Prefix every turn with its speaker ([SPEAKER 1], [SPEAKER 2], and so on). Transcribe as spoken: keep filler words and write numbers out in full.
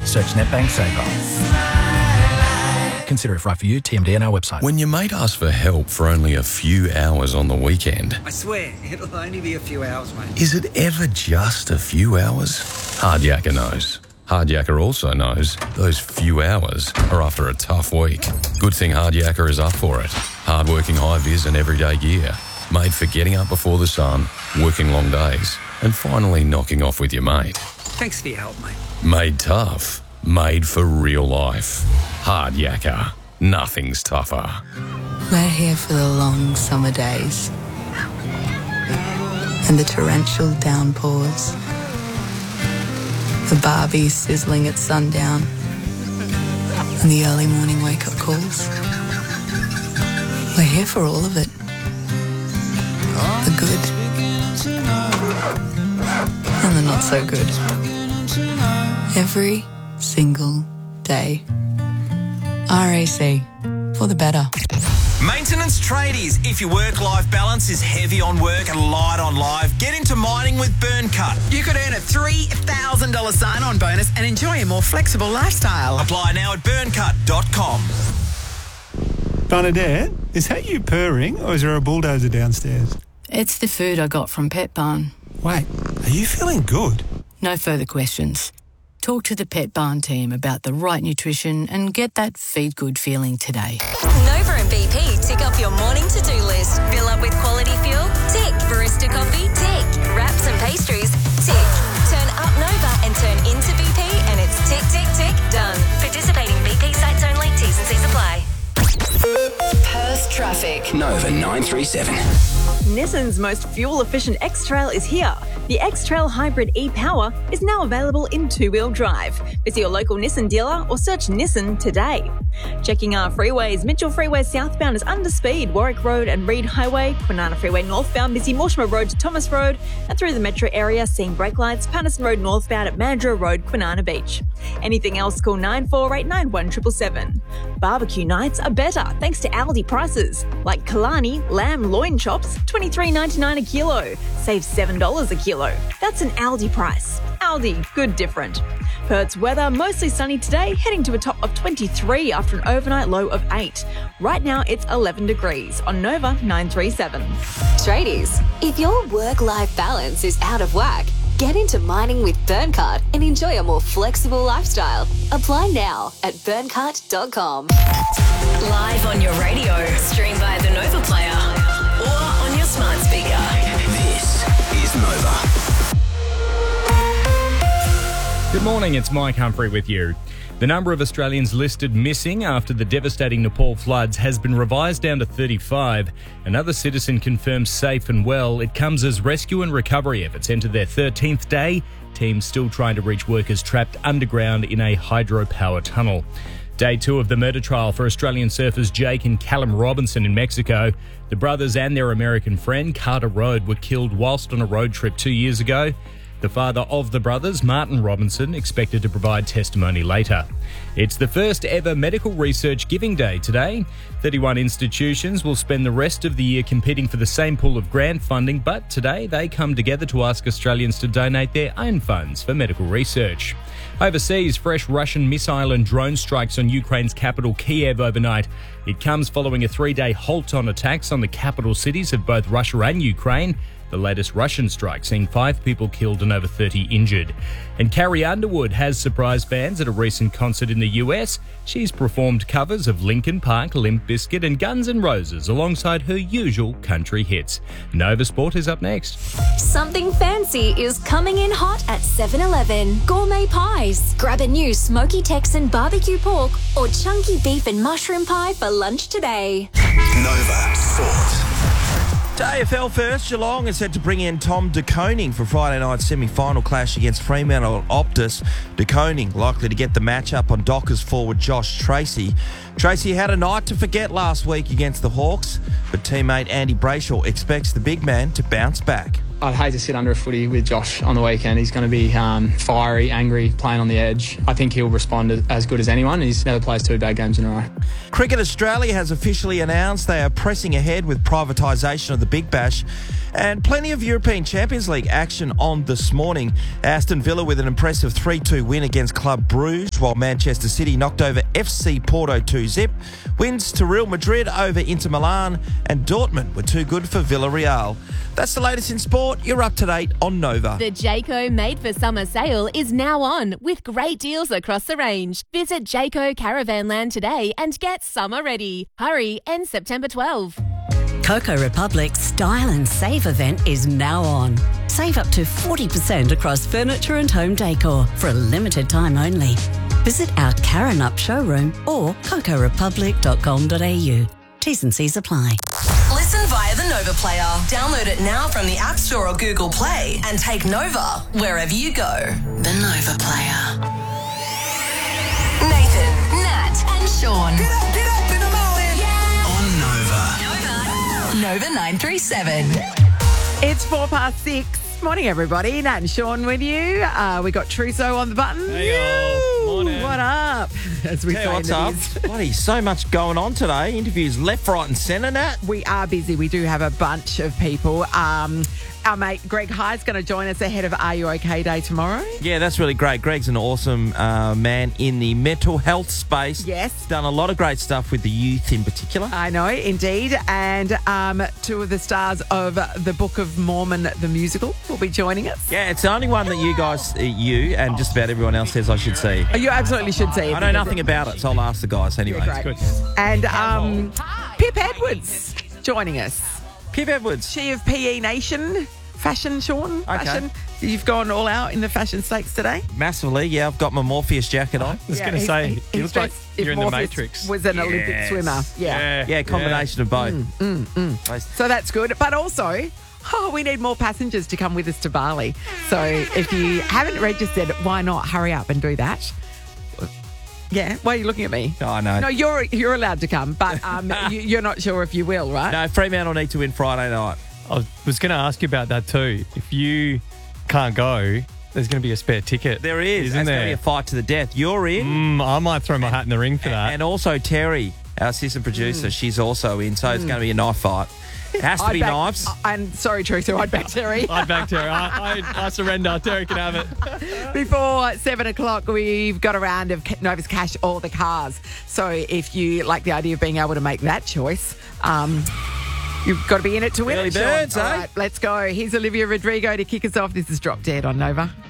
[SPEAKER 1] Search NetBank Saver. Consider if right for you. T M D on our website.
[SPEAKER 2] When your mate asks for help for only a few hours on the weekend,
[SPEAKER 3] I swear, it'll only be a few hours, mate.
[SPEAKER 2] is it ever just a few hours? Hardyacker knows. Hardyacker also knows those few hours are after a tough week. Good thing Hardyacker is up for it. Hard-working high-vis and everyday gear. Made for getting up before the sun, working long days, and finally knocking off with your mate.
[SPEAKER 3] Thanks for your help, mate.
[SPEAKER 2] Made tough. Made for real life. Hardyacker. Nothing's tougher.
[SPEAKER 4] We're here for the long summer days and the torrential downpours, the barbie sizzling at sundown and the early morning wake-up calls. We're here for all of it. The good and the not so good. Every single day. R A C, for the better.
[SPEAKER 5] Maintenance tradies. If your work-life balance is heavy on work and light on life, get into mining with Burncut.
[SPEAKER 6] You could earn a three thousand dollars sign-on bonus and enjoy a more flexible lifestyle.
[SPEAKER 5] Apply now at burncut dot com.
[SPEAKER 7] Bernadette, is that you purring or is there a bulldozer downstairs?
[SPEAKER 4] It's the food I got from Pet Barn.
[SPEAKER 7] Wait, are you feeling good?
[SPEAKER 4] No further questions. Talk to the Pet Barn team about the right nutrition and get that feed good feeling today.
[SPEAKER 8] Nova and B P tick off your morning to-do list. Fill up with quality fuel? Tick. Barista coffee? Tick. Wraps and pastries? Tick. Turn up Nova and turn into B P and it's tick, tick, tick, done. Participating B P sites only. T's and C's apply.
[SPEAKER 9] Perth traffic.
[SPEAKER 10] Nova nine three seven.
[SPEAKER 11] Nissan's most fuel-efficient X-Trail is here. The X-Trail Hybrid e-Power is now available in two-wheel drive. Visit your local Nissan dealer or search Nissan today. Checking our freeways, Mitchell Freeway southbound is under speed, Warwick Road and Reed Highway, Kwinana Freeway northbound, busy Mortimer Road to Thomas Road, and through the metro area, seeing brake lights, Patterson Road northbound at Mandurah Road, Kwinana Beach. Anything else, call nine four eight nine one seven seven seven. Barbecue nights are better thanks to Aldi prices, like Kalani lamb loin chops, twenty-three ninety-nine a kilo. Save seven dollars a kilo. That's an Aldi price. Aldi, good different. Perth's weather, mostly sunny today, heading to a top of twenty-three after an overnight low of eight. Right now it's eleven degrees on Nova nine three seven.
[SPEAKER 8] Tradies, if your work-life balance is out of whack, get into mining with Burncut and enjoy a more flexible lifestyle. Apply now at burncut dot com.
[SPEAKER 9] Live on your radio, stream via the Nova Player or on your smart speaker.
[SPEAKER 10] This is Nova.
[SPEAKER 12] Good morning, it's Mike Humphrey with you. The number of Australians listed missing after the devastating Nepal floods has been revised down to thirty-five. Another citizen confirmed safe and well. It comes as rescue and recovery efforts enter their thirteenth day. Teams still trying to reach workers trapped underground in a hydropower tunnel. Day two of the murder trial for Australian surfers Jake and Callum Robinson in Mexico. The brothers and their American friend, Carter Road, were killed whilst on a road trip two years ago. The father of the brothers, Martin Robinson, expected to provide testimony later. It's the first ever Medical Research Giving Day today. thirty-one institutions will spend the rest of the year competing for the same pool of grant funding, but today they come together to ask Australians to donate their own funds for medical research. Overseas, fresh Russian missile and drone strikes on Ukraine's capital Kiev overnight. It comes following a three-day halt on attacks on the capital cities of both Russia and Ukraine. The latest Russian strike seeing five people killed and over thirty injured. And Carrie Underwood has surprised fans at a recent concert in the U S. She's performed covers of Linkin Park, Limp Bizkit and Guns N' Roses alongside her usual country hits. Nova Sport is up next.
[SPEAKER 8] Something fancy is coming in hot at seven eleven. Gourmet pies. Grab a new smoky Texan barbecue pork or chunky beef and mushroom pie for lunch today.
[SPEAKER 10] Nova Sport.
[SPEAKER 5] To A F L first, Geelong is set to bring in Tom De Koning for Friday night's semi-final clash against Fremantle at Optus. De Koning likely to get the matchup on Dockers forward Josh Tracy. Tracy had a night to forget last week against the Hawks, but teammate Andy Brayshaw expects the big man to bounce back.
[SPEAKER 13] I'd hate to sit under a footy with Josh on the weekend. He's going to be um, fiery, angry, playing on the edge. I think he'll respond as good as anyone. He's never plays two bad games in a row.
[SPEAKER 5] Cricket Australia has officially announced they are pressing ahead with privatisation of the Big Bash. And plenty of European Champions League action on this morning. Aston Villa with an impressive three two win against Club Brugge, while Manchester City knocked over F C Porto two zip. Wins to Real Madrid over Inter Milan, and Dortmund were too good for Villarreal. That's the latest in sport. You're up to date on Nova.
[SPEAKER 14] The Jayco Made for Summer sale is now on with great deals across the range. Visit Jayco Caravanland today and get summer ready. Hurry, ends September twelfth.
[SPEAKER 15] Coco Republic's Style and Save event is now on. Save up to forty percent across furniture and home decor for a limited time only. Visit our Karen Up showroom or coco republic dot com dot a u. T's and C's apply.
[SPEAKER 9] Listen via the Nova Player. Download it now from the App Store or Google Play and take Nova wherever you go. The Nova Player. Nathan, Nat and Sean. Get up, get up in the morning. Yeah.
[SPEAKER 10] On Nova.
[SPEAKER 9] Nova nine three seven.
[SPEAKER 6] It's four past six. Morning, everybody. Nat and Sean with you. Uh, we got Truso on the button.
[SPEAKER 5] Hey,
[SPEAKER 6] morning. What up? As we
[SPEAKER 5] Hey,
[SPEAKER 6] say
[SPEAKER 5] what's
[SPEAKER 6] in the
[SPEAKER 5] up?
[SPEAKER 6] biz.
[SPEAKER 5] Bloody, so much going on today. Interviews left, right and centre, Nat.
[SPEAKER 6] We are busy. We do have a bunch of people. Um, our mate Greg Hyde's going to join us ahead of Are You OK Day tomorrow.
[SPEAKER 5] Yeah, that's really great. Greg's an awesome uh, man in the mental health space.
[SPEAKER 6] Yes.
[SPEAKER 5] Done a lot of great stuff with the youth in particular.
[SPEAKER 6] I know, indeed. And um, two of the stars of the Book of Mormon, the musical, will be joining us.
[SPEAKER 5] Yeah, it's the only one that you guys, uh, you and just about everyone else says I should see.
[SPEAKER 6] Oh, you absolutely should see it.
[SPEAKER 5] I know nothing about it, so I'll ask the guys anyway.
[SPEAKER 6] Yeah, great. And um, Pip Edwards joining us.
[SPEAKER 5] Pip Edwards.
[SPEAKER 6] She of P E Nation. Fashion, Sean.
[SPEAKER 5] Okay.
[SPEAKER 6] Fashion. You've gone all out in the fashion stakes today?
[SPEAKER 5] Massively, yeah. I've got my Morpheus jacket on.
[SPEAKER 7] I was going to say, you look like
[SPEAKER 6] if
[SPEAKER 7] you're in the
[SPEAKER 6] Morpheus
[SPEAKER 7] Matrix.
[SPEAKER 6] was an
[SPEAKER 5] Yes.
[SPEAKER 6] Olympic swimmer. Yeah.
[SPEAKER 7] Yeah.
[SPEAKER 5] Yeah, combination of both.
[SPEAKER 6] Mm, mm, mm. So that's good. But also, oh, we need more passengers to come with us to Bali. So if you haven't registered, why not hurry up and do that? Yeah, why are you looking at me?
[SPEAKER 5] Oh, I know.
[SPEAKER 6] No, you're you're allowed to come, but um, you, you're not sure if you will, right?
[SPEAKER 5] No, Fremantle need to win Friday night.
[SPEAKER 7] I was going to ask you about that too. If you can't go, there's going to be a spare ticket.
[SPEAKER 5] There is.
[SPEAKER 7] Isn't
[SPEAKER 5] It's going to be
[SPEAKER 7] there?
[SPEAKER 5] a fight to the death. You're in.
[SPEAKER 7] Mm, I might throw my hat in the ring for that.
[SPEAKER 5] And also Terry, our assistant producer,
[SPEAKER 6] Mm.
[SPEAKER 5] she's also in. So it's going to be a knife fight. It has to
[SPEAKER 6] I'd
[SPEAKER 5] be
[SPEAKER 6] back-
[SPEAKER 5] knives.
[SPEAKER 6] And sorry, Teresa, I'd back Terry.
[SPEAKER 7] I'd back Terry. I, I, I surrender. Terry can have it.
[SPEAKER 6] Before seven o'clock, we've got a round of Nova's Cash or the Cars. So if you like the idea of being able to make that choice, um, you've got to be in it to win
[SPEAKER 5] Early
[SPEAKER 6] it, Sean.
[SPEAKER 5] birds,
[SPEAKER 6] All
[SPEAKER 5] eh?
[SPEAKER 6] right, let's go. Here's Olivia Rodrigo to kick us off. This is Drop Dead on Nova.